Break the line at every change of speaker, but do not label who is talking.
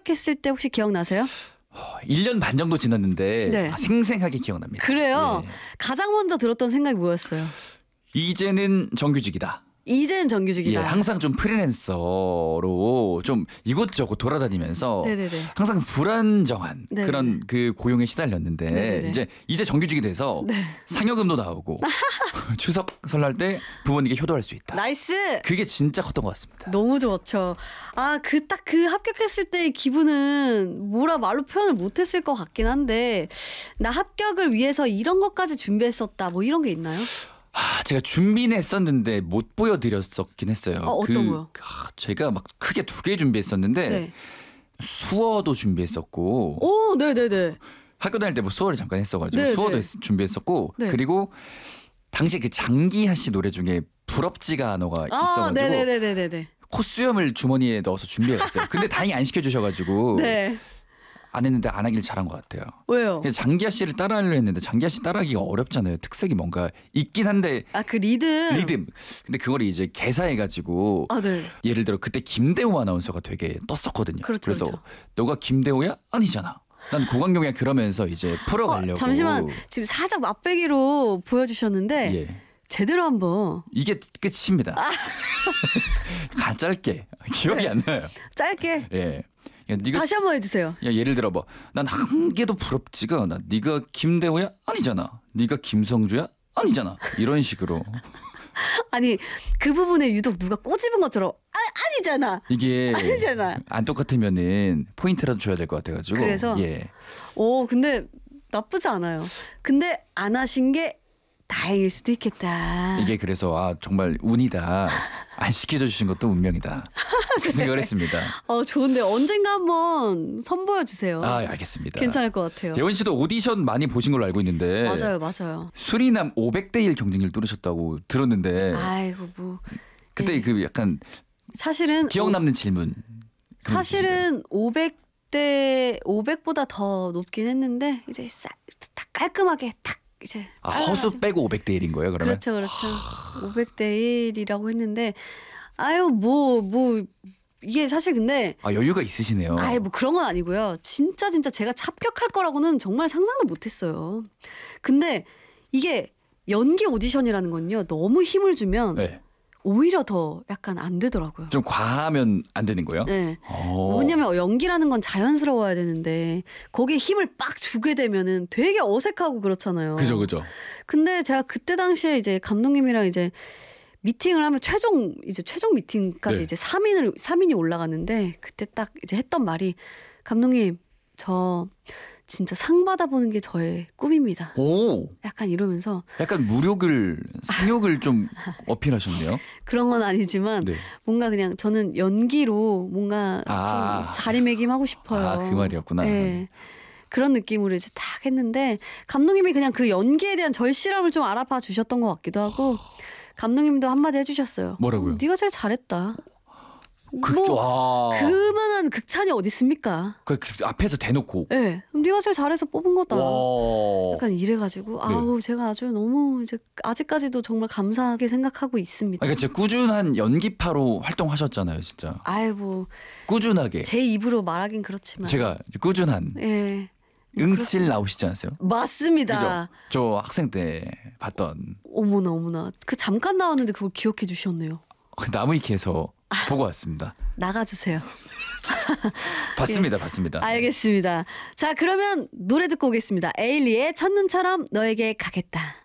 합격했을 때 혹시 기억나세요?
1년 반 정도 지났는데
네.
생생하게 기억납니다.
그래요?
예.
가장 먼저 들었던 생각이 뭐였어요?
이제는 정규직이다.
이제는 정규직이다.
예, 항상 좀 프리랜서로 좀 이곳저곳 돌아다니면서
네네네.
항상 불안정한
네네네.
그런 그 고용에 시달렸는데
네네네.
이제 정규직이 돼서
네.
상여금도 나오고 추석 설날 때 부모님께 효도할 수 있다.
나이스.
그게 진짜 컸던 것 같습니다.
너무 좋죠. 아, 딱 그 합격했을 때의 기분은 뭐라 말로 표현을 못했을 것 같긴 한데 나 합격을 위해서 이런 것까지 준비했었다. 뭐 이런 게 있나요?
제가 준비는 했었는데 못 보여드렸었긴 했어요.
어떤 거요?
제가 막 크게 2개 준비했었는데
네.
수어도 준비했었고
오, 네네네.
학교 다닐 때 뭐 수어를 잠깐 했어가지고
네,
수어도
네.
준비했었고
네.
그리고 당시 그 장기하 씨 노래 중에 부럽지가 않아가 있어가지고
네네네네네.
콧수염을 주머니에 넣어서 준비해갔어요. 근데 다행히 안 시켜주셔가지고
네.
안 했는데 안 하길 잘한 것 같아요.
왜요?
그래서 장기하 씨를 따라하려 했는데 장기하 씨 따라하기가 어렵잖아요. 특색이 뭔가 있긴 한데
아, 그 리듬.
리듬. 근데 그걸 이제 개사해가지고
아, 네.
예를 들어 그때 김대호 아나운서가 되게 떴었거든요.
그렇죠,
래서
그렇죠.
너가 김대호야? 아니잖아. 난 고광용이야. 그러면서 이제 풀어가려고.
잠시만, 지금 살짝 맛배기로 보여주셨는데
예.
제대로 한번
이게 끝입니다. 짧게 기억이
네.
안 나요.
짧게
예. 야, 네가
다시 한번 해주세요.
야, 예를 들어 난 한 개도 부럽지가 않아. 네가 김대호야? 아니잖아. 네가 김성주야? 아니잖아. 이런 식으로
아니, 그 부분에 유독 누가 꼬집은 것처럼 아니잖아.
이게
아니잖아.
안 똑같으면은 포인트라도 줘야 될 것 같아가지고.
그래서?
예.
오, 근데 나쁘지 않아요. 근데 안 하신 게 다행일 수도 있겠다.
이게 그래서 정말 운이다. 안 시켜줘 주신 것도 운명이다. 그 생각을 했습니다.
좋은데 언젠가 한번 선보여 주세요.
알겠습니다.
괜찮을 것 같아요.
예원 씨도 오디션 많이 보신 걸로 알고 있는데
맞아요.
수리남 500대 1 경쟁률 뚫으셨다고 들었는데
아이고 뭐.
그때
예.
그 약간
사실은
기억 남는 질문.
사실은 500보다 더 높긴 했는데 이제 딱 깔끔하게 딱 이제
허수
잘라가지고.
빼고 500대 1인 거예요, 그러면?
그렇죠. 500대 1이라고 했는데 뭐 이게 사실 근데
여유가 있으시네요.
뭐 그런 건 아니고요. 진짜 제가 합격할 거라고는 정말 상상도 못했어요. 근데 이게 연기 오디션이라는 건요. 너무 힘을 주면
네.
오히려 더 약간 안 되더라고요.
좀 과하면 안 되는 거예요?
네. 뭐냐면 연기라는 건 자연스러워야 되는데 거기에 힘을 빡 주게 되면은 되게 어색하고 그렇잖아요.
그죠.
근데 제가 그때 당시에 이제 감독님이랑 이제 미팅을 하면 최종 미팅까지
네.
이제 3인이 올라갔는데 그때 딱 이제 했던 말이 감독님 저 진짜 상 받아보는 게 저의 꿈입니다.
오,
약간 이러면서
약간 상욕을 좀 어필하셨네요.
그런 건 아니지만
네.
뭔가 그냥 저는 연기로 뭔가 좀 자리매김하고 싶어요.
그 말이었구나.
네. 그런 느낌으로 이제 딱 했는데 감독님이 그냥 그 연기에 대한 절실함을 좀 알아봐 주셨던 것 같기도 하고 감독님도 한마디 해주셨어요.
뭐라고요?
네가 제일 잘했다. 그만한 극찬이 어디 있습니까?
그 앞에서 대놓고.
네, 네가 제일 잘해서 뽑은 거다.
와.
약간 이래가지고 제가 아주 너무 이제 아직까지도 정말 감사하게 생각하고 있습니다.
그러니까 진짜 꾸준한 연기파로 활동하셨잖아요, 진짜. 꾸준하게.
제 입으로 말하긴 그렇지만
제가 꾸준한.
예.
응칠 나오시지 않았어요?
맞습니다.
그죠? 저 학생 때 봤던.
어머나. 그 잠깐 나왔는데 그걸 기억해 주셨네요.
나무위키에서 보고 왔습니다.
나가주세요.
봤습니다.
알겠습니다. 자, 그러면 노래 듣고 오겠습니다. 에일리의 첫눈처럼 너에게 가겠다.